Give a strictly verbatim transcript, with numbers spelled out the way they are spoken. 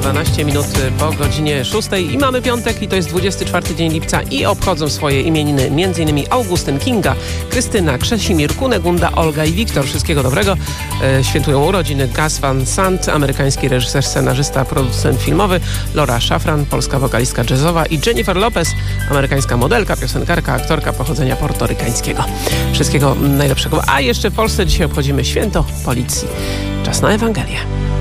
dwanaście minut po godzinie szóstej i mamy piątek i to jest dwudziesty czwarty dzień lipca i obchodzą swoje imieniny m.in. Augustyn, Kinga, Krystyna, Krzesimir, Kunegunda, Olga i Wiktor. Wszystkiego dobrego. E, świętują urodziny Gus Van Sant, amerykański reżyser, scenarzysta, producent filmowy, Laura Szafran, polska wokalistka jazzowa i Jennifer Lopez, amerykańska modelka, piosenkarka, aktorka pochodzenia portorykańskiego. Wszystkiego najlepszego. A jeszcze w Polsce dzisiaj obchodzimy święto policji. Czas na Ewangelię.